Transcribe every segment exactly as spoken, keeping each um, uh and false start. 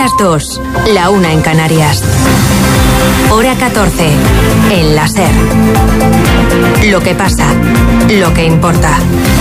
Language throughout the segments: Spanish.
las dos, la una en Canarias. Hora catorce, en la SER. Lo que pasa, lo que importa.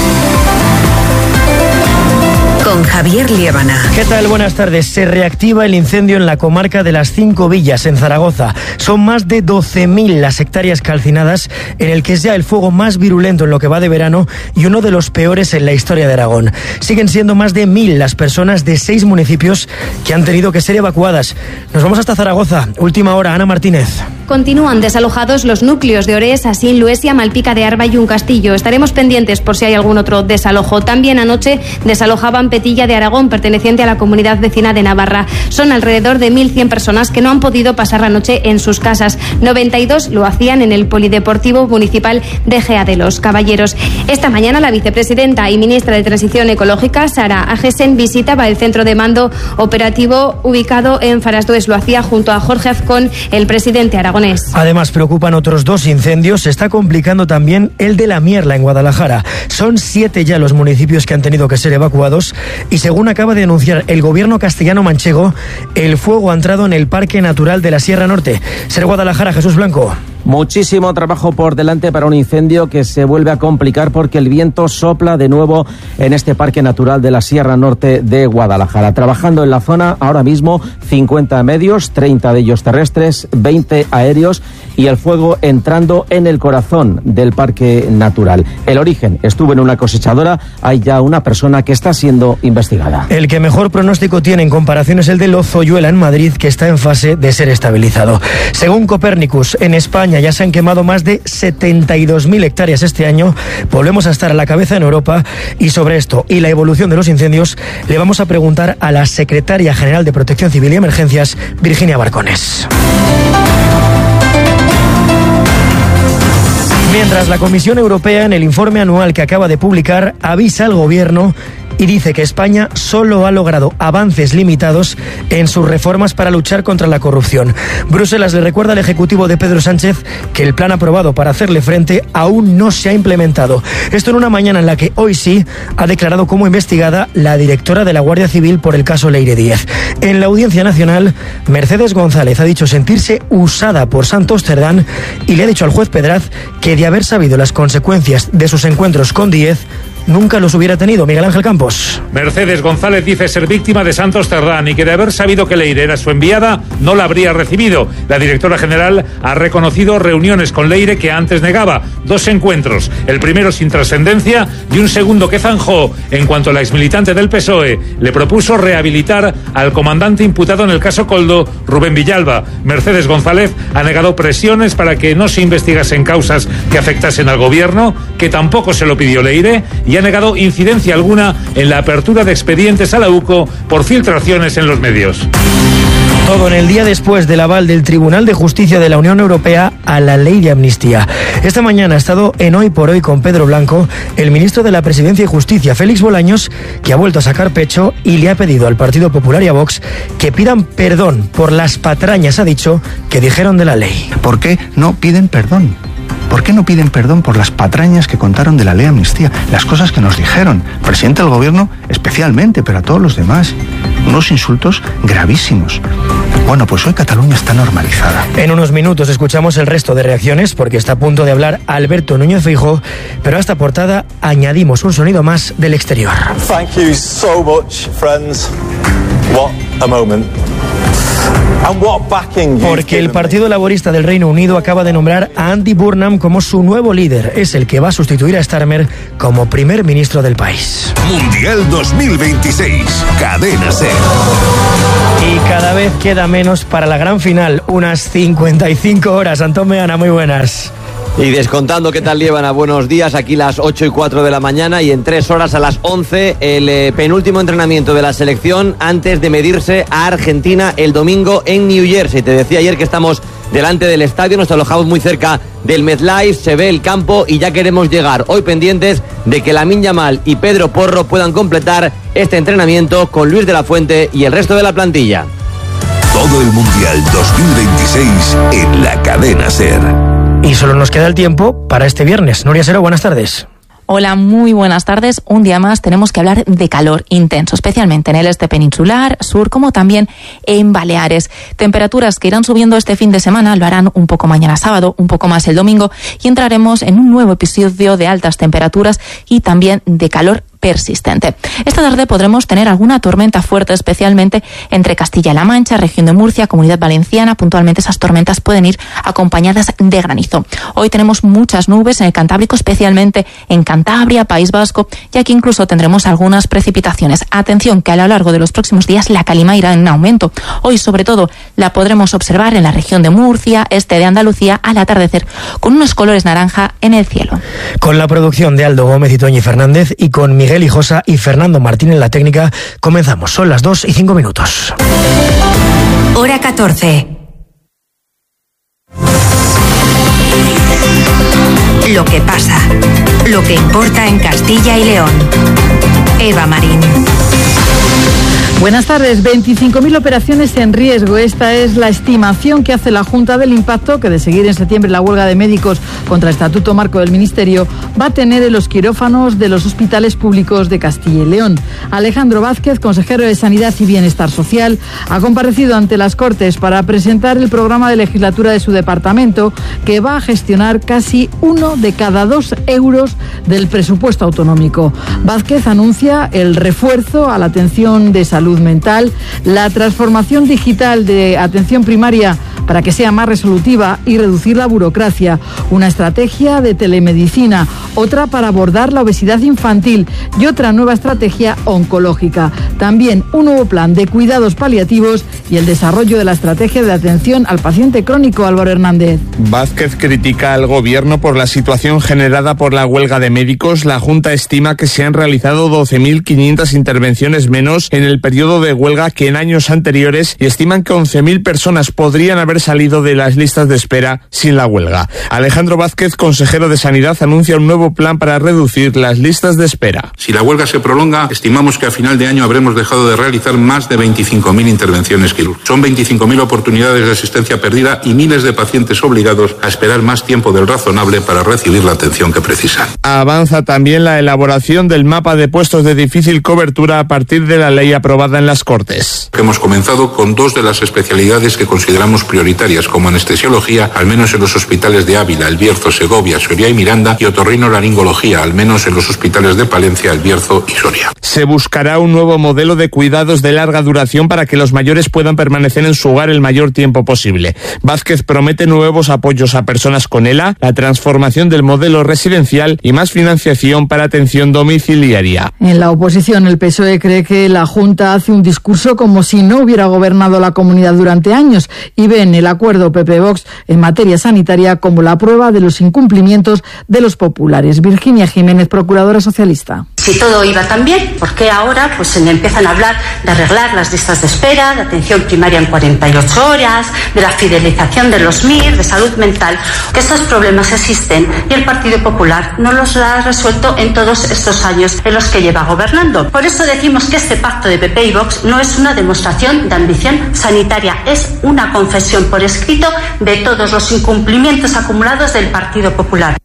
Con Javier Liébana. ¿Qué tal? Buenas tardes. Se reactiva el incendio en la comarca de las Cinco Villas, en Zaragoza. Son más de doce mil las hectáreas calcinadas, en el que es ya el fuego más virulento en lo que va de verano y uno de los peores en la historia de Aragón. Siguen siendo más de mil las personas de seis municipios que han tenido que ser evacuadas. Nos vamos hasta Zaragoza. Última hora, Ana Martínez. Continúan desalojados los núcleos de Orés, Asín, Luesia, Malpica de Arba y Un Castillo. Estaremos pendientes por si hay algún otro desalojo. También anoche desalojaban Petilla de Aragón, perteneciente a la comunidad vecina de Navarra. Son alrededor de mil cien personas que no han podido pasar la noche en sus casas. noventa y dos lo hacían en el Polideportivo Municipal de Gea de los Caballeros. Esta mañana la vicepresidenta y ministra de Transición Ecológica, Sara Agesen, visitaba el centro de mando operativo ubicado en Farasdues. Lo hacía junto a Jorge Azcón, el presidente aragonés. Además, preocupan otros dos incendios. Se está complicando también el de La Mierla, en Guadalajara. Son siete ya los municipios que han tenido que ser evacuados y, según acaba de anunciar el gobierno castellano-manchego, el fuego ha entrado en el Parque Natural de la Sierra Norte. Ser Guadalajara, Jesús Blanco. Muchísimo trabajo por delante para un incendio que se vuelve a complicar porque el viento sopla de nuevo en este Parque Natural de la Sierra Norte de Guadalajara. Trabajando en la zona ahora mismo cincuenta medios, treinta de ellos terrestres, veinte aéreos y el fuego entrando en el corazón del Parque Natural. El origen estuvo en una cosechadora. Hay ya una persona que está siendo investigada. El que mejor pronóstico tiene en comparación es el de Lozoyuela, en Madrid, que está en fase de ser estabilizado. Según Copérnicus, en España ya se han quemado más de setenta y dos mil hectáreas este año. Volvemos a estar a la cabeza en Europa, y sobre esto y la evolución de los incendios le vamos a preguntar a la secretaria general de Protección Civil y Emergencias, Virginia Barcones. Mientras, la Comisión Europea, en el informe anual que acaba de publicar, avisa al Gobierno y dice que España solo ha logrado avances limitados en sus reformas para luchar contra la corrupción. Bruselas le recuerda al Ejecutivo de Pedro Sánchez que el plan aprobado para hacerle frente aún no se ha implementado. Esto en una mañana en la que hoy sí ha declarado como investigada la directora de la Guardia Civil por el caso Leire Díez. En la Audiencia Nacional, Mercedes González ha dicho sentirse usada por Santos Cerdán y le ha dicho al juez Pedraz que, de haber sabido las consecuencias de sus encuentros con Díez, nunca los hubiera tenido. Miguel Ángel Campos. Mercedes González dice ser víctima de Santos Cerdán y que, de haber sabido que Leire era su enviada, no la habría recibido. La directora general ha reconocido reuniones con Leire que antes negaba. Dos encuentros, el primero sin trascendencia y un segundo que zanjó en cuanto la exmilitante del P S O E le propuso rehabilitar al comandante imputado en el caso Koldo, Rubén Villalba. Mercedes González ha negado presiones para que no se investigasen causas que afectasen al gobierno, que tampoco se lo pidió Leire, y ha negado incidencia alguna en la apertura de expedientes a la U C O por filtraciones en los medios. Todo en el día después del aval del Tribunal de Justicia de la Unión Europea a la ley de amnistía. Esta mañana ha estado en Hoy por Hoy con Pedro Blanco el ministro de la Presidencia y Justicia, Félix Bolaños, que ha vuelto a sacar pecho y le ha pedido al Partido Popular y a Vox que pidan perdón por las patrañas, ha dicho, que dijeron de la ley. ¿Por qué no piden perdón? ¿Por qué no piden perdón por las patrañas que contaron de la ley de amnistía? Las cosas que nos dijeron, presidente del gobierno especialmente, pero a todos los demás. Unos insultos gravísimos. Bueno, pues hoy Cataluña está normalizada. En unos minutos escuchamos el resto de reacciones, porque está a punto de hablar Alberto Núñez Feijóo, pero a esta portada añadimos un sonido más del exterior. Thank you so much, friends. What a moment. Porque el Partido Laborista del Reino Unido acaba de nombrar a Andy Burnham como su nuevo líder. Es el que va a sustituir a Starmer como primer ministro del país. Mundial dos mil veintiséis, Cadena SER. Y cada vez queda menos para la gran final, unas cincuenta y cinco horas. Antón Meana, muy buenas. Y descontando, ¿qué tal llevan? A buenos días, aquí las ocho y cuatro de la mañana, y en tres horas a las once el eh, penúltimo entrenamiento de la selección antes de medirse a Argentina el domingo en New Jersey. Te decía ayer que estamos delante del estadio, nos alojamos muy cerca del MetLife, se ve el campo y ya queremos llegar. Hoy pendientes de que Lamine Yamal y Pedro Porro puedan completar este entrenamiento con Luis de la Fuente y el resto de la plantilla. Todo el Mundial dos mil veintiséis en la Cadena SER. Y solo nos queda el tiempo para este viernes. Nuria Sero, buenas tardes. Hola, muy buenas tardes. Un día más tenemos que hablar de calor intenso, especialmente en el este peninsular, sur, como también en Baleares. Temperaturas que irán subiendo este fin de semana, lo harán un poco mañana sábado, un poco más el domingo, y entraremos en un nuevo episodio de altas temperaturas y también de calor persistente. Esta tarde podremos tener alguna tormenta fuerte, especialmente entre Castilla-La Mancha, región de Murcia, Comunidad Valenciana. Puntualmente esas tormentas pueden ir acompañadas de granizo. Hoy tenemos muchas nubes en el Cantábrico, especialmente en Cantabria, País Vasco, y aquí incluso tendremos algunas precipitaciones. Atención, que a lo largo de los próximos días la calima irá en aumento. Hoy, sobre todo, la podremos observar en la región de Murcia, este de Andalucía, al atardecer, con unos colores naranja en el cielo. Con la producción de Aldo Gómez y Toñi Fernández y con Miguel Hijosa y Fernando Martín en la técnica, comenzamos. Son las dos y cinco minutos. Hora catorce. Lo que pasa, lo que importa en Castilla y León. Eva Marín. Buenas tardes. veinticinco mil operaciones en riesgo. Esta es la estimación que hace la Junta del impacto que, de seguir en septiembre la huelga de médicos contra el Estatuto Marco del Ministerio, va a tener en los quirófanos de los hospitales públicos de Castilla y León. Alejandro Vázquez, consejero de Sanidad y Bienestar Social, ha comparecido ante las Cortes para presentar el programa de legislatura de su departamento, que va a gestionar casi uno de cada dos euros del presupuesto autonómico. Vázquez anuncia el refuerzo a la atención de salud mental, la transformación digital de atención primaria para que sea más resolutiva y reducir la burocracia, una estrategia de telemedicina, otra para abordar la obesidad infantil y otra nueva estrategia oncológica. También un nuevo plan de cuidados paliativos y el desarrollo de la estrategia de atención al paciente crónico. Álvaro Hernández. Vázquez critica al gobierno por la situación generada por la huelga de médicos. La Junta estima que se han realizado doce mil quinientas intervenciones menos en el periodo de huelga que en años anteriores, y estiman que once mil personas podrían haber salido de las listas de espera sin la huelga. Alejandro Vázquez, consejero de Sanidad, anuncia un nuevo plan para reducir las listas de espera. Si la huelga se prolonga, estimamos que a final de año habremos dejado de realizar más de veinticinco mil intervenciones quirúrgicas. Son veinticinco mil oportunidades de asistencia perdida y miles de pacientes obligados a esperar más tiempo del razonable para recibir la atención que precisan. Avanza también la elaboración del mapa de puestos de difícil cobertura a partir de la ley aprobada en las Cortes. Hemos comenzado con dos de las especialidades que consideramos prioritarias, como anestesiología, al menos en los hospitales de Ávila, El Bierzo, Segovia, Soria y Miranda, y otorrinolaringología, al menos en los hospitales de Palencia, El Bierzo y Soria. Se buscará un nuevo modelo de cuidados de larga duración para que los mayores puedan permanecer en su hogar el mayor tiempo posible. Vázquez promete nuevos apoyos a personas con ELA, la transformación del modelo residencial y más financiación para atención domiciliaria. En la oposición, el P S O E cree que la Junta hace un discurso como si no hubiera gobernado la comunidad durante años y ven el acuerdo P P-Vox en materia sanitaria como la prueba de los incumplimientos de los populares. Virginia Jiménez, procuradora socialista. Si todo iba tan bien, ¿por qué ahora pues se empiezan a hablar de arreglar las listas de espera, de atención primaria en cuarenta y ocho horas, de la fidelización de los M I R, de salud mental? Que estos problemas existen y el Partido Popular no los ha resuelto en todos estos años en los que lleva gobernando. Por eso decimos que este pacto de P P y Vox no es una demostración de ambición sanitaria, es una confesión por escrito de todos los incumplimientos acumulados del Partido Popular.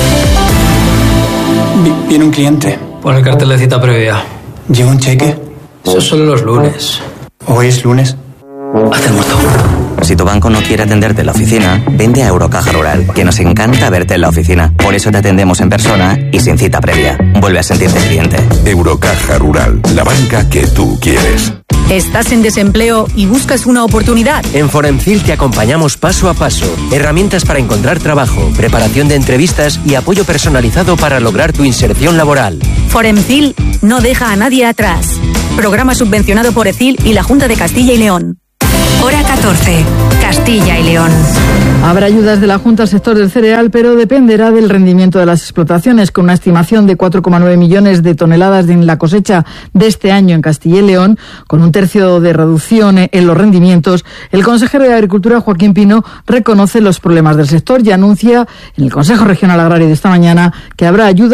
Viene un cliente. Pon el cartel de cita previa. ¿Llega un cheque? Esos son los lunes. ¿Hoy es lunes? Haz el muerto. Si tu banco no quiere atenderte en la oficina, vente a Eurocaja Rural, que nos encanta verte en la oficina. Por eso te atendemos en persona y sin cita previa. Vuelve a sentirte cliente. Eurocaja Rural, la banca que tú quieres. ¿Estás en desempleo y buscas una oportunidad? En Foremcil te acompañamos paso a paso. Herramientas para encontrar trabajo, preparación de entrevistas y apoyo personalizado para lograr tu inserción laboral. Foremcil no deja a nadie atrás. Programa subvencionado por E C I L y la Junta de Castilla y León. Hora catorce. Castilla y León. Habrá ayudas de la Junta al sector del cereal, pero dependerá del rendimiento de las explotaciones, con una estimación de cuatro coma nueve millones de toneladas en la cosecha de este año en Castilla y León, con un tercio de reducción en los rendimientos. El consejero de Agricultura, Joaquín Pino, reconoce los problemas del sector y anuncia en el Consejo Regional Agrario de esta mañana que habrá ayudas,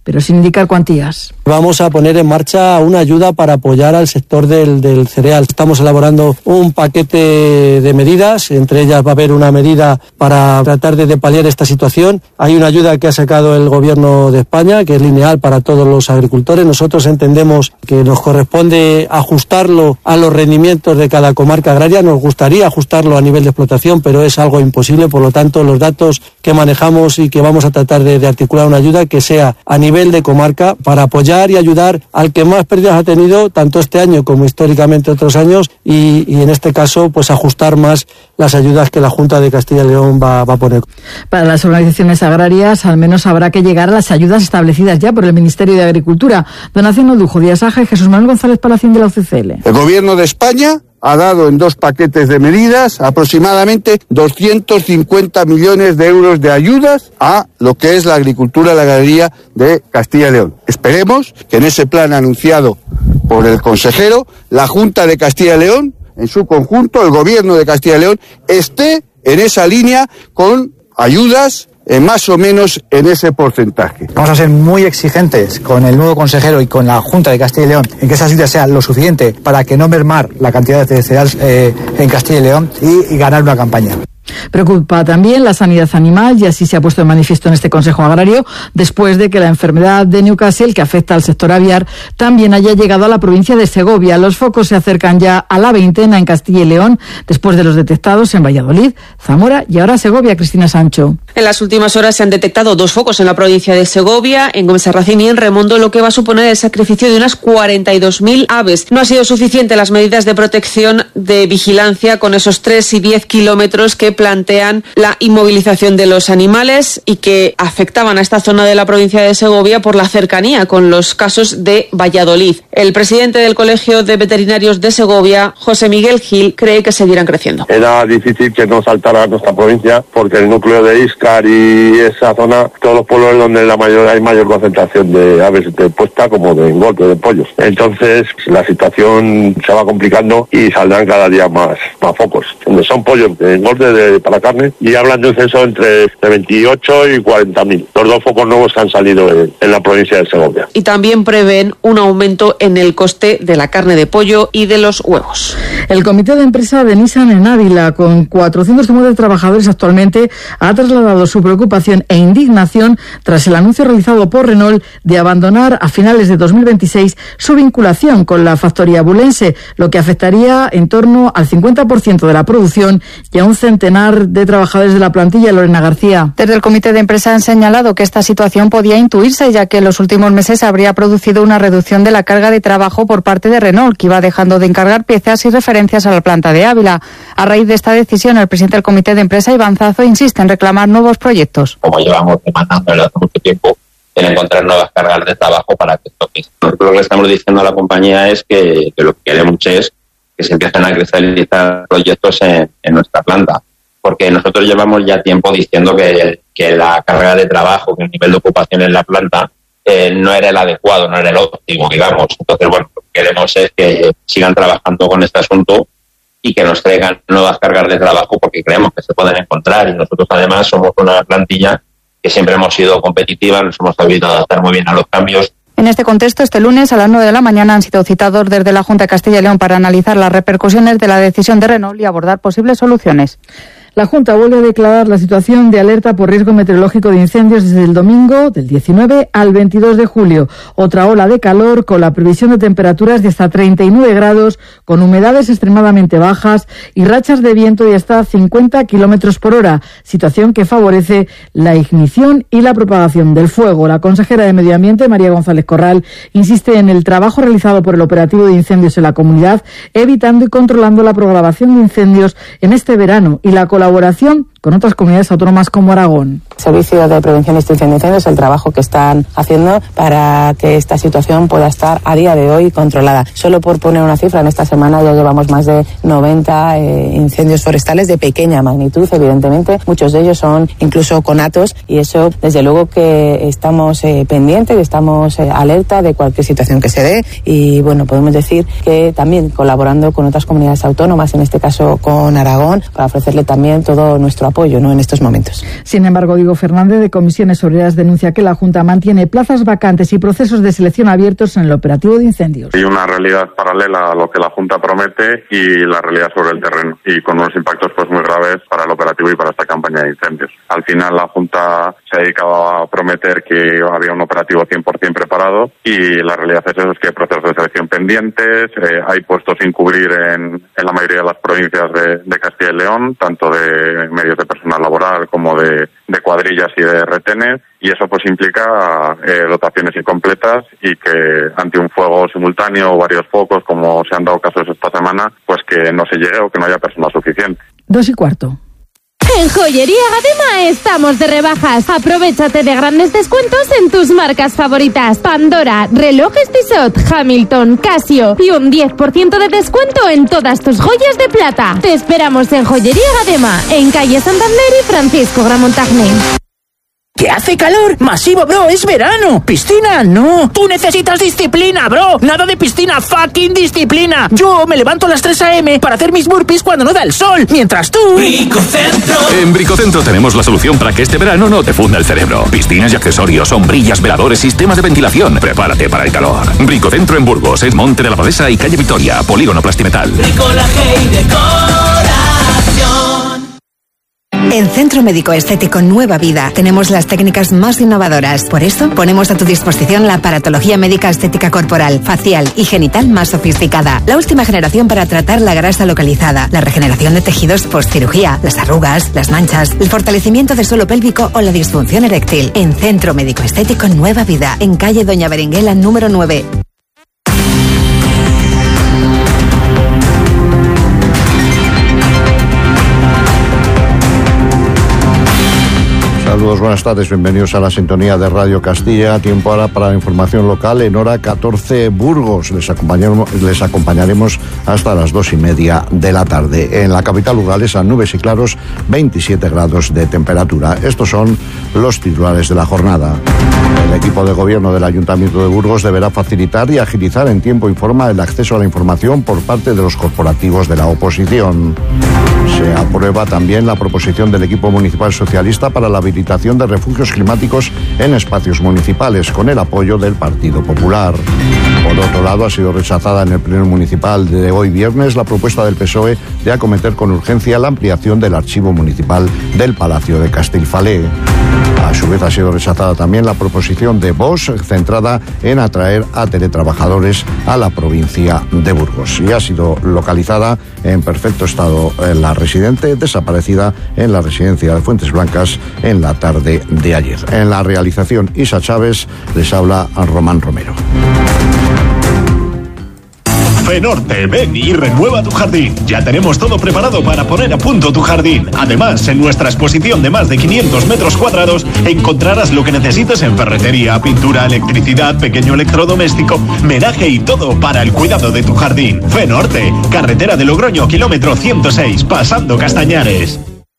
pero sin indicar cuantías. Vamos a poner en marcha una ayuda para apoyar al sector del, del cereal. Estamos elaborando un paquete de medidas, entre ellas va a haber una medida para tratar de, de paliar esta situación. Hay una ayuda que ha sacado el Gobierno de España, que es lineal para todos los agricultores. Nosotros entendemos que nos corresponde ajustarlo a los rendimientos de cada comarca agraria. Nos gustaría ajustarlo a nivel de explotación, pero es algo imposible. Por lo tanto, los datos que manejamos y que vamos a tratar de, de articular una ayuda que sea a nivel de comarca para apoyar y ayudar al que más pérdidas ha tenido, tanto este año como históricamente otros años, y, y en este caso pues ajustar más las ayudas que la Junta de Castilla y León va, va a poner. Para las organizaciones agrarias, al menos habrá que llegar a las ayudas establecidas ya por el Ministerio de Agricultura. Donación Odujo, Díaz Aja y Jesús Manuel González Palacín de la U C C L. El Gobierno de España ha dado en dos paquetes de medidas aproximadamente doscientos cincuenta millones de euros de ayudas a lo que es la agricultura y la ganadería de Castilla y León. Esperemos que en ese plan anunciado por el consejero, la Junta de Castilla y León, en su conjunto, el Gobierno de Castilla y León, esté en esa línea con ayudas Eh, más o menos en ese porcentaje. Vamos a ser muy exigentes con el nuevo consejero y con la Junta de Castilla y León en que esa ayuda sea lo suficiente para que no mermar la cantidad de cereal eh, en Castilla y León y, y ganar una campaña. Preocupa también la sanidad animal y así se ha puesto de manifiesto en este Consejo Agrario después de que la enfermedad de Newcastle, que afecta al sector aviar, también haya llegado a la provincia de Segovia. Los focos se acercan ya a la veintena en Castilla y León, después de los detectados en Valladolid, Zamora y ahora Segovia. Cristina Sancho. En las últimas horas se han detectado dos focos en la provincia de Segovia, en Gómez Sarracín y en Remondo, lo que va a suponer el sacrificio de unas cuarenta y dos mil aves. No ha sido suficiente las medidas de protección de vigilancia con esos tres y diez kilómetros que plantean la inmovilización de los animales y que afectaban a esta zona de la provincia de Segovia por la cercanía con los casos de Valladolid. El presidente del Colegio de Veterinarios de Segovia, José Miguel Gil, cree que seguirán creciendo. Era difícil que no saltara a nuestra provincia porque el núcleo de Íscar y esa zona, todos los pueblos donde la mayor hay mayor concentración de aves de puesta como de engorde de pollos. Entonces la situación se va complicando y saldrán cada día más, más focos. Donde son pollos de engorde de, para carne y hablan de un censo entre de veintiocho y cuarenta mil. Los dos focos nuevos que han salido en, en la provincia de Segovia. Y también prevén un aumento en el coste de la carne de pollo y de los huevos. El comité de empresa de Nissan en Ávila, con cuatrocientos cincuenta trabajadores actualmente, ha trasladado su preocupación e indignación tras el anuncio realizado por Renault de abandonar a finales de dos mil veintiséis su vinculación con la factoría bulense, lo que afectaría en torno al cincuenta por ciento de la producción y a un centenar de trabajadores de la plantilla. Lorena García. Desde el comité de empresa han señalado que esta situación podía intuirse, ya que en los últimos meses habría producido una reducción de la carga de trabajo por parte de Renault, que iba dejando de encargar piezas y referencias a la planta de Ávila. A raíz de esta decisión, el presidente del comité de empresa, Iván Zazo, insiste en reclamar nuevos proyectos. Como llevamos demandando hace mucho tiempo, en encontrar nuevas cargas de trabajo para que esto pise. Nosotros lo que estamos diciendo a la compañía es que, que lo que queremos es que se empiecen a cristalizar proyectos en, en nuestra planta, porque nosotros llevamos ya tiempo diciendo que, que la carga de trabajo, que el nivel de ocupación en la planta eh, no era el adecuado, no era el óptimo, digamos. Entonces, bueno, lo que queremos es que sigan trabajando con este asunto y que nos traigan nuevas cargas de trabajo porque creemos que se pueden encontrar. Y nosotros además somos una plantilla que siempre hemos sido competitiva, nos hemos sabido adaptar muy bien a los cambios. En este contexto, este lunes a las nueve de la mañana han sido citados desde la Junta de Castilla y León para analizar las repercusiones de la decisión de Renault y abordar posibles soluciones. La Junta vuelve a declarar la situación de alerta por riesgo meteorológico de incendios desde el domingo del diecinueve al veintidós de julio. Otra ola de calor con la previsión de temperaturas de hasta treinta y nueve grados, con humedades extremadamente bajas y rachas de viento de hasta cincuenta kilómetros por hora, situación que favorece la ignición y la propagación del fuego. La consejera de Medio Ambiente, María González Corral, insiste en el trabajo realizado por el operativo de incendios en la comunidad, evitando y controlando la propagación de incendios en este verano y la colaboración colaboración con otras comunidades autónomas como Aragón. Servicio de Prevención y Extinción de Incendios, el trabajo que están haciendo para que esta situación pueda estar a día de hoy controlada. Solo por poner una cifra, en esta semana ya llevamos más de noventa eh, incendios forestales de pequeña magnitud, evidentemente. Muchos de ellos son incluso conatos y eso, desde luego que estamos eh, pendientes, estamos eh, alerta de cualquier situación que se dé y, bueno, podemos decir que también colaborando con otras comunidades autónomas, en este caso con Aragón, para ofrecerle también todo nuestro apoyo apoyo, ¿no?, en estos momentos. Sin embargo, Diego Fernández de Comisiones Obreras denuncia que la Junta mantiene plazas vacantes y procesos de selección abiertos en el operativo de incendios. Hay una realidad paralela a lo que la Junta promete y la realidad sobre el terreno, y con unos impactos pues muy graves para el operativo y para esta campaña de incendios. Al final la Junta se ha dedicado a prometer que había un operativo cien por ciento preparado y la realidad es eso, es que hay procesos de selección pendientes, eh, hay puestos sin cubrir en, en la mayoría de las provincias de, de Castilla y León, tanto de medios de personal laboral como de, de cuadrillas y de retenes, y eso pues implica eh, dotaciones incompletas y que ante un fuego simultáneo o varios focos, como se han dado casos esta semana, pues que no se llegue o que no haya personal suficiente. Dos y cuarto. En Joyería Gadema estamos de rebajas. Aprovéchate de grandes descuentos en tus marcas favoritas. Pandora, relojes Tissot, Hamilton, Casio y un diez por ciento de descuento en todas tus joyas de plata. Te esperamos en Joyería Gadema, en calle Santander y Francisco Gramontagne. ¡Que hace calor! ¡Masivo, bro! ¡Es verano! ¡Piscina! ¡No! ¡Tú necesitas disciplina, bro! ¡Nada de piscina! ¡Fucking disciplina! Yo me levanto a las tres a eme para hacer mis burpees cuando no da el sol, mientras tú... Bricocentro. En Bricocentro tenemos la solución para que este verano no te funda el cerebro. Piscinas y accesorios, sombrillas, veladores, sistemas de ventilación. Prepárate para el calor. Bricocentro en Burgos, es Monte de la Abadesa y Calle Victoria, Polígono Plastimetal. Bricolaje y decoración. En Centro Médico Estético Nueva Vida tenemos las técnicas más innovadoras. Por eso ponemos a tu disposición la aparatología médica estética corporal, facial y genital más sofisticada. La última generación para tratar la grasa localizada, la regeneración de tejidos postcirugía, las arrugas, las manchas, el fortalecimiento del suelo pélvico o la disfunción eréctil. En Centro Médico Estético Nueva Vida, en calle Doña Berenguela número nueve. Saludos, buenas tardes, bienvenidos a la sintonía de Radio Castilla. Tiempo ahora para la información local en hora catorce Burgos. Les acompañaremos, les acompañaremos hasta las dos y media de la tarde. En la capital burgalesa, nubes y claros, veintisiete grados de temperatura. Estos son los titulares de la jornada. El equipo de gobierno del Ayuntamiento de Burgos deberá facilitar y agilizar en tiempo y forma el acceso a la información por parte de los corporativos de la oposición. Se aprueba también la proposición del equipo municipal socialista para la habilitación de refugios climáticos en espacios municipales, con el apoyo del Partido Popular. Por otro lado, ha sido rechazada en el Pleno Municipal de hoy viernes la propuesta del P S O E de acometer con urgencia la ampliación del archivo municipal del Palacio de Castilfalé. A su vez, ha sido rechazada también la proposición de Vox centrada en atraer a teletrabajadores a la provincia de Burgos. Y ha sido localizada en perfecto estado la residente desaparecida en la residencia de Fuentes Blancas en la tarde de ayer. En la realización, Isa Chávez, les habla a Román Romero. Fenorte, ven y renueva tu jardín. Ya tenemos todo preparado para poner a punto tu jardín. Además, en nuestra exposición de más de quinientos metros cuadrados encontrarás lo que necesites en ferretería, pintura, electricidad, pequeño electrodoméstico, menaje y todo para el cuidado de tu jardín. Fenorte, carretera de Logroño, kilómetro ciento seis, pasando Castañares.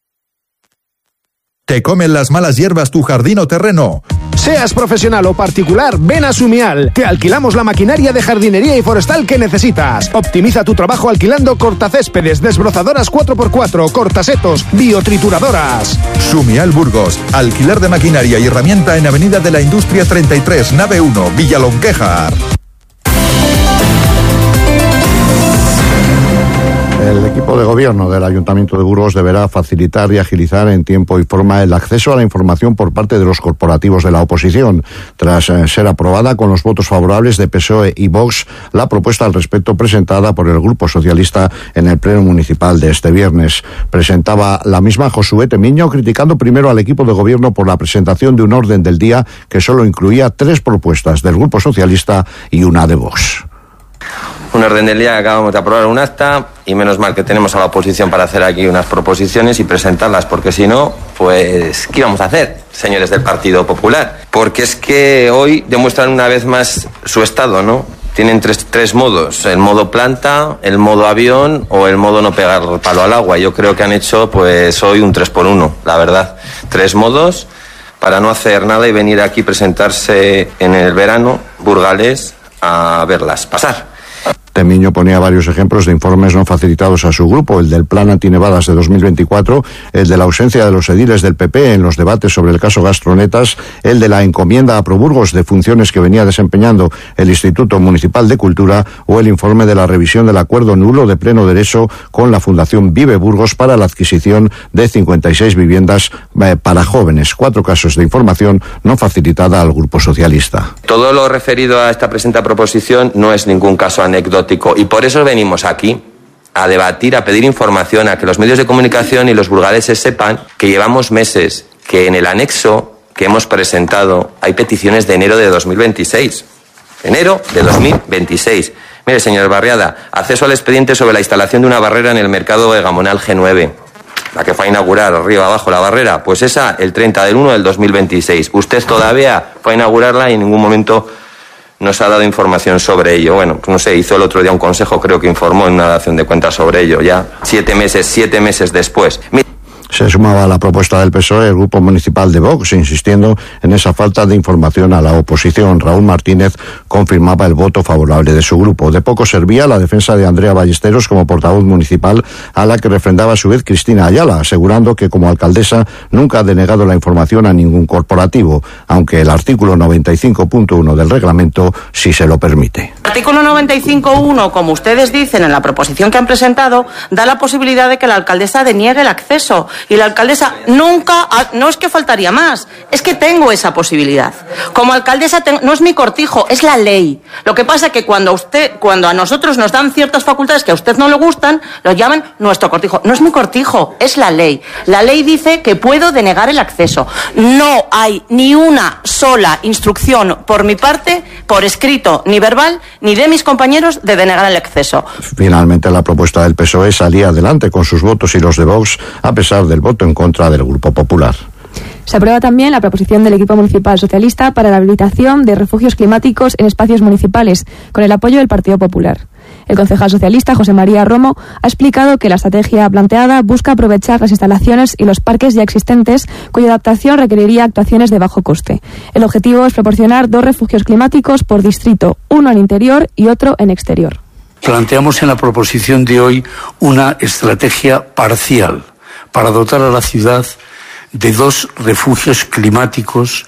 ¿Te comen las malas hierbas tu jardín o terreno? Seas profesional o particular, ven a Sumial. Te alquilamos la maquinaria de jardinería y forestal que necesitas. Optimiza tu trabajo alquilando cortacéspedes, desbrozadoras cuatro por cuatro, cortasetos, biotrituradoras. Sumial Burgos. Alquiler de maquinaria y herramienta en Avenida de la Industria treinta y tres, nave uno, Villalonquejar. El equipo de gobierno del Ayuntamiento de Burgos deberá facilitar y agilizar en tiempo y forma el acceso a la información por parte de los corporativos de la oposición. Tras eh, ser aprobada con los votos favorables de P S O E y Vox, la propuesta al respecto presentada por el Grupo Socialista en el Pleno Municipal de este viernes. Presentaba la misma Josué Temiño, criticando primero al equipo de gobierno por la presentación de un orden del día que solo incluía tres propuestas del Grupo Socialista y una de Vox. Un orden del día que acabamos de aprobar un acta y menos mal que tenemos a la oposición para hacer aquí unas proposiciones y presentarlas, porque si no, pues, ¿qué íbamos a hacer, señores del Partido Popular? Porque es que hoy demuestran una vez más su estado, ¿no? Tienen tres, tres modos, el modo planta, el modo avión o el modo no pegar palo al agua. Yo creo que han hecho pues hoy un tres por uno, la verdad. Tres modos para no hacer nada y venir aquí presentarse en el verano burgalés a verlas pasar. Temiño ponía varios ejemplos de informes no facilitados a su grupo, el del Plan Antinevadas de dos mil veinticuatro, el de la ausencia de los ediles del P P en los debates sobre el caso Gastronetas, el de la encomienda a Proburgos de funciones que venía desempeñando el Instituto Municipal de Cultura o el informe de la revisión del acuerdo nulo de pleno derecho con la Fundación Vive Burgos para la adquisición de cincuenta y seis viviendas eh, para jóvenes. Cuatro casos de información no facilitada al Grupo Socialista. Todo lo referido a esta presente proposición no es ningún caso anecdótico y por eso venimos aquí a debatir, a pedir información, a que los medios de comunicación y los burgaleses sepan que llevamos meses, que en el anexo que hemos presentado hay peticiones de enero de dos mil veintiséis. Enero de dos mil veintiséis. Mire, señor Barriada, acceso al expediente sobre la instalación de una barrera en el mercado de Gamonal G nueve. La que fue a inaugurar arriba abajo la barrera, pues esa el treinta del uno del dos mil veintiséis. Usted todavía fue a inaugurarla y en ningún momento nos ha dado información sobre ello. Bueno, no sé, hizo el otro día un consejo, creo que informó en una dación de cuentas sobre ello, ya siete meses, siete meses después. Mira, se sumaba a la propuesta del P S O E el Grupo Municipal de Vox, insistiendo en esa falta de información a la oposición. Raúl Martínez confirmaba el voto favorable de su grupo. De poco servía la defensa de Andrea Ballesteros como portavoz municipal, a la que refrendaba a su vez Cristina Ayala, asegurando que como alcaldesa nunca ha denegado la información a ningún corporativo, aunque el artículo noventa y cinco punto uno del reglamento sí se lo permite. El artículo noventa y cinco punto uno, como ustedes dicen en la proposición que han presentado, da la posibilidad de que la alcaldesa deniegue el acceso. Y la alcaldesa nunca, no es que faltaría más, es que tengo esa posibilidad. Como alcaldesa tengo, no es mi cortijo, es la ley. Lo que pasa es que cuando usted, cuando a nosotros nos dan ciertas facultades que a usted no le gustan, lo llaman nuestro cortijo. No es mi cortijo, es la ley. La ley dice que puedo denegar el acceso. No hay ni una sola instrucción por mi parte, por escrito ni verbal, ni de mis compañeros, de denegar el acceso. Finalmente la propuesta del P S O E salía adelante con sus votos y los de Vox, a pesar del voto en contra del Grupo Popular. Se aprueba también la proposición del equipo municipal socialista para la habilitación de refugios climáticos en espacios municipales, con el apoyo del Partido Popular. El concejal socialista José María Romo ha explicado que la estrategia planteada busca aprovechar las instalaciones y los parques ya existentes, cuya adaptación requeriría actuaciones de bajo coste. El objetivo es proporcionar dos refugios climáticos por distrito, uno en interior y otro en exterior. Planteamos en la proposición de hoy una estrategia parcial para dotar a la ciudad de dos refugios climáticos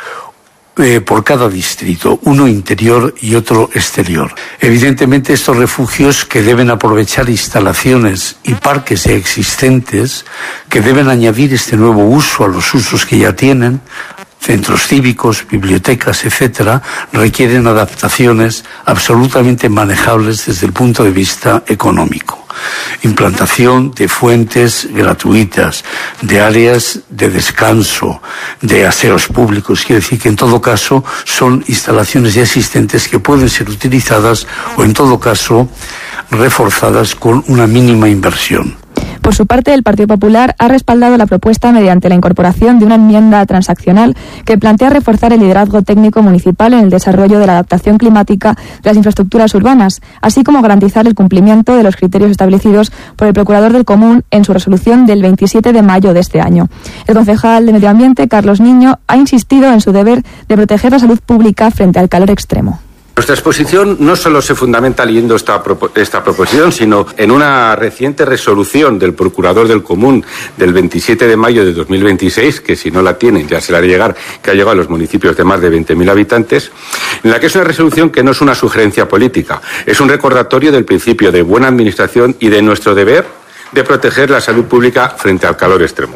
eh, por cada distrito, uno interior y otro exterior. Evidentemente, estos refugios que deben aprovechar instalaciones y parques ya existentes, que deben añadir este nuevo uso a los usos que ya tienen, centros cívicos, bibliotecas, etcétera, requieren adaptaciones absolutamente manejables desde el punto de vista económico. Implantación de fuentes gratuitas, de áreas de descanso, de aseos públicos. Quiere decir que en todo caso son instalaciones ya existentes que pueden ser utilizadas o en todo caso reforzadas con una mínima inversión. Por su parte, el Partido Popular ha respaldado la propuesta mediante la incorporación de una enmienda transaccional que plantea reforzar el liderazgo técnico municipal en el desarrollo de la adaptación climática de las infraestructuras urbanas, así como garantizar el cumplimiento de los criterios establecidos por el Procurador del Común en su resolución del veintisiete de mayo de este año. El concejal de Medio Ambiente, Carlos Niño, ha insistido en su deber de proteger la salud pública frente al calor extremo. Nuestra exposición no solo se fundamenta leyendo esta, esta proposición, sino en una reciente resolución del Procurador del Común del veintisiete de mayo de dos mil veintiséis, que si no la tienen ya se la hará llegar, que ha llegado a los municipios de más de veinte mil habitantes, en la que es una resolución que no es una sugerencia política, es un recordatorio del principio de buena administración y de nuestro deber de proteger la salud pública frente al calor extremo.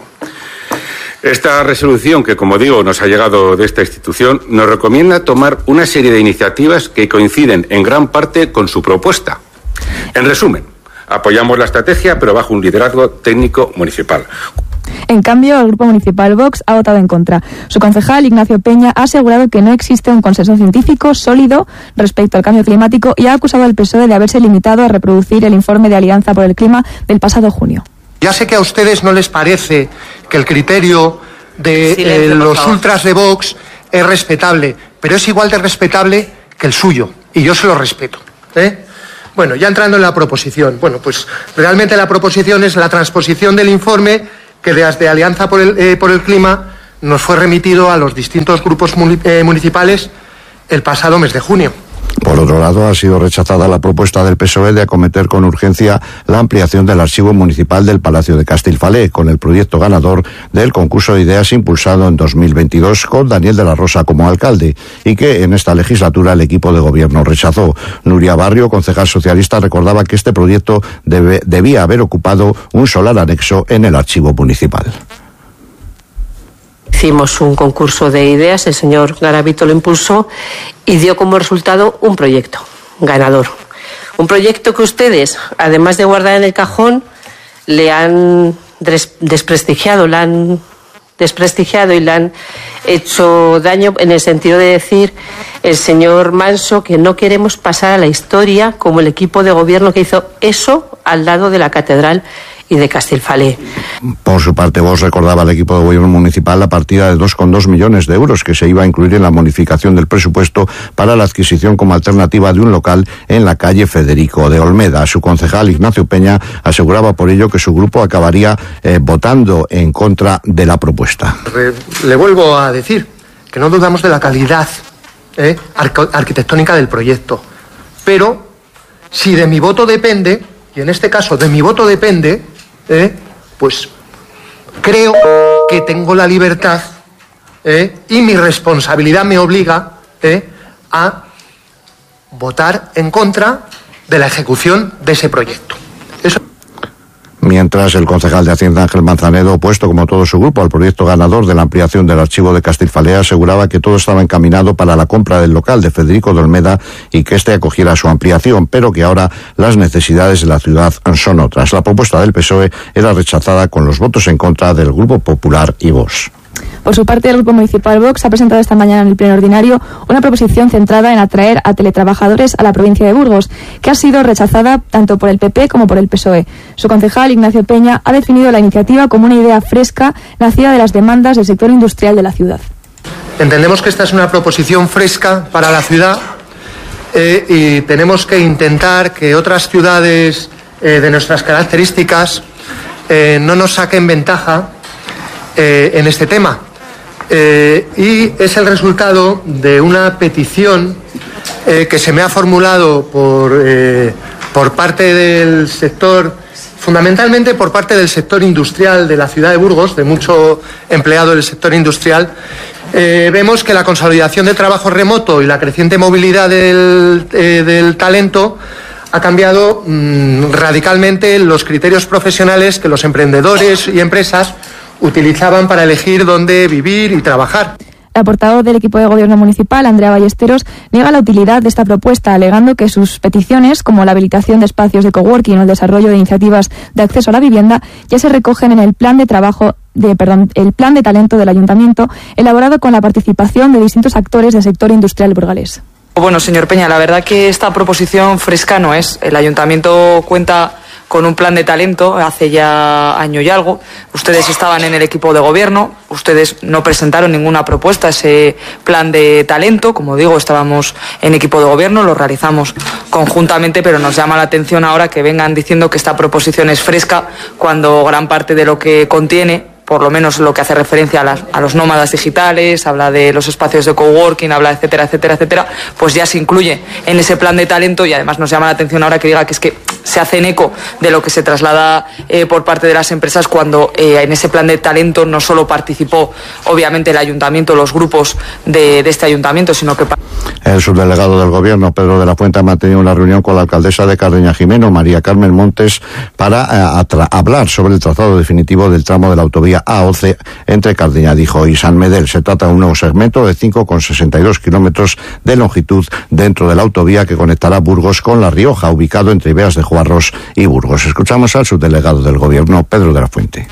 Esta resolución, que como digo nos ha llegado de esta institución, nos recomienda tomar una serie de iniciativas que coinciden en gran parte con su propuesta. En resumen, apoyamos la estrategia, pero bajo un liderazgo técnico municipal. En cambio, el Grupo Municipal Vox ha votado en contra. Su concejal, Ignacio Peña, ha asegurado que no existe un consenso científico sólido respecto al cambio climático y ha acusado al P S O E de haberse limitado a reproducir el informe de Alianza por el Clima del pasado junio. Ya sé que a ustedes no les parece que el criterio de Silencio, eh, los ultras de Vox es respetable, pero es igual de respetable que el suyo, y yo se lo respeto, ¿eh? Bueno, ya entrando en la proposición. Bueno, pues realmente la proposición es la transposición del informe que desde Alianza por el, eh, por el Clima nos fue remitido a los distintos grupos muni- eh, municipales el pasado mes de junio. Por otro lado, ha sido rechazada la propuesta del P S O E de acometer con urgencia la ampliación del archivo municipal del Palacio de Castilfalé, con el proyecto ganador del concurso de ideas impulsado en dos mil veintidós con Daniel de la Rosa como alcalde, y que en esta legislatura el equipo de gobierno rechazó. Nuria Barrio, concejal socialista, recordaba que este proyecto debe, debía haber ocupado un solar anexo en el archivo municipal. Hicimos un concurso de ideas, el señor Garavito lo impulsó y dio como resultado un proyecto ganador. Un proyecto que ustedes, además de guardar en el cajón, le han des- desprestigiado, le han desprestigiado y le han hecho daño en el sentido de decir el señor Manso que no queremos pasar a la historia como el equipo de gobierno que hizo eso al lado de la catedral y de Castilfalé. Por su parte, Vox recordaba al equipo de gobierno municipal la partida de dos coma dos millones de euros que se iba a incluir en la modificación del presupuesto para la adquisición como alternativa de un local en la calle Federico de Olmeda. Su concejal Ignacio Peña aseguraba por ello que su grupo acabaría eh, votando en contra de la propuesta. Le vuelvo a decir que no dudamos de la calidad eh, arco- arquitectónica del proyecto, pero si de mi voto depende, y en este caso de mi voto depende, eh, pues creo que tengo la libertad eh, y mi responsabilidad me obliga eh, a votar en contra de la ejecución de ese proyecto. Eso. Mientras el concejal de Hacienda Ángel Manzanedo, opuesto como todo su grupo al proyecto ganador de la ampliación del archivo de Castilfalé, aseguraba que todo estaba encaminado para la compra del local de Federico de Olmeda y que éste acogiera su ampliación, pero que ahora las necesidades de la ciudad son otras. La propuesta del P S O E era rechazada con los votos en contra del Grupo Popular y Vox. Por su parte, el Grupo Municipal Vox ha presentado esta mañana en el Pleno Ordinario una proposición centrada en atraer a teletrabajadores a la provincia de Burgos, que ha sido rechazada tanto por el P P como por el P S O E. Su concejal, Ignacio Peña, ha definido la iniciativa como una idea fresca nacida de las demandas del sector industrial de la ciudad. Entendemos que esta es una proposición fresca para la ciudad eh, y tenemos que intentar que otras ciudades eh, de nuestras características eh, no nos saquen ventaja eh, en este tema. Eh, y es el resultado de una petición eh, que se me ha formulado por, eh, por parte del sector, fundamentalmente por parte del sector industrial de la ciudad de Burgos, de mucho empleado del sector industrial. Eh, vemos que la consolidación del trabajo remoto y la creciente movilidad del, eh, del talento ha cambiado mmm, radicalmente los criterios profesionales que los emprendedores y empresas utilizaban para elegir dónde vivir y trabajar. La portavoz del equipo de gobierno municipal, Andrea Ballesteros, niega la utilidad de esta propuesta, alegando que sus peticiones, como la habilitación de espacios de coworking o el desarrollo de iniciativas de acceso a la vivienda, ya se recogen en el plan de trabajo de, perdón, el plan de talento del ayuntamiento, elaborado con la participación de distintos actores del sector industrial burgalés. Bueno, señor Peña, la verdad que esta proposición fresca no es. El ayuntamiento cuenta con un plan de talento hace ya año y algo. Ustedes estaban en el equipo de gobierno, ustedes no presentaron ninguna propuesta a ese plan de talento. Como digo, estábamos en equipo de gobierno, lo realizamos conjuntamente, pero nos llama la atención ahora que vengan diciendo que esta proposición es fresca cuando gran parte de lo que contiene, por lo menos lo que hace referencia a, las, a los nómadas digitales, habla de los espacios de coworking, habla etcétera, etcétera, etcétera, pues ya se incluye en ese plan de talento. Y además nos llama la atención ahora que diga que es que se hacen eco de lo que se traslada eh, por parte de las empresas cuando eh, en ese plan de talento no solo participó obviamente el ayuntamiento, los grupos de, de este ayuntamiento, sino que... El subdelegado del gobierno, Pedro de la Fuente, ha mantenido una reunión con la alcaldesa de Cardeña Jimeno, María Carmen Montes, para eh, atra- hablar sobre el trazado definitivo del tramo de la autovía A once entre Cardeña, dijo, y San Medel. Se trata de un nuevo segmento de cinco coma sesenta y dos kilómetros de longitud dentro de la autovía que conectará Burgos con La Rioja, ubicado entre Ibeas de Juarros y Burgos. Escuchamos al subdelegado del gobierno, Pedro de la Fuente.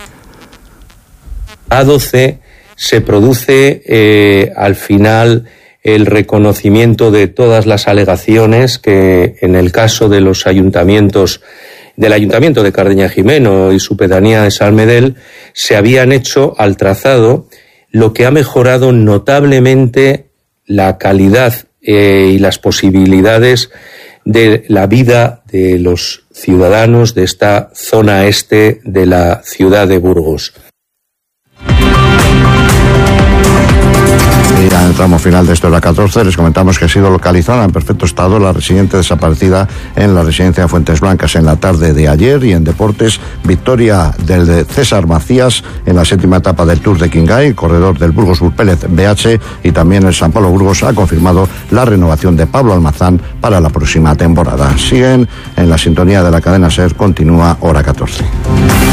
A doce se produce eh, al final el reconocimiento de todas las alegaciones que en el caso de los ayuntamientos, del Ayuntamiento de Cardeña Jimeno y su pedanía de San Medel, se habían hecho al trazado, lo que ha mejorado notablemente la calidad eh, y las posibilidades de la vida de los ciudadanos de esta zona este de la ciudad de Burgos. Y ya en el tramo final de esta hora catorce les comentamos que ha sido localizada en perfecto estado la residente desaparecida en la residencia de Fuentes Blancas en la tarde de ayer. Y en deportes, victoria del de César Macías en la séptima etapa del Tour de Qinghai, corredor del Burgos Urpélez B H, y también el San Pablo Burgos ha confirmado la renovación de Pablo Almazán para la próxima temporada. Siguen en la sintonía de la cadena SER, continúa Hora catorce.